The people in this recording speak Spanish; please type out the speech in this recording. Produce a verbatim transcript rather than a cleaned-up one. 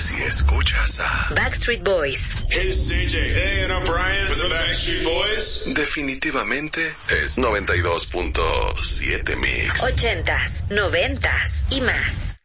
si escuchas a Backstreet Boys. Hey, C J. Hey, and I'm Brian with the Backstreet Boys. definitivamente es noventa y dos punto siete Mix. Ochentas, noventas y más.